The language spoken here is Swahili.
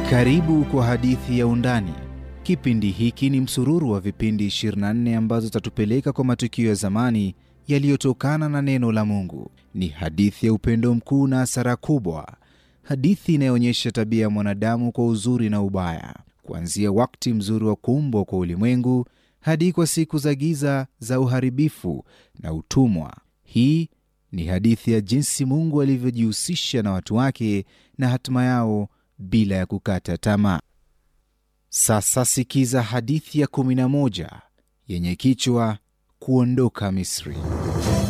Karibu kwa hadithi ya undani. Kipindi hiki ni msururu wa vipindi 24 ambazo tatupeleka kwa matukio ya zamani yaliyotokana na neno la Mungu. Ni hadithi ya upendo mkuu na hasara kubwa. Hadithi inayoonyesha tabia ya mwanadamu kwa uzuri na ubaya. Kuanzia wakati mzuri wa kuumbwa kwa ulimwengu hadi kwa siku za giza za uharibifu na utumwa. Hii ni hadithi ya jinsi Mungu alivyojihusisha na watu wake na hatima yao bila ya kukata tamaa. Sasa sikiza hadithi ya 11 yenye kichwa Kuondoka Misri.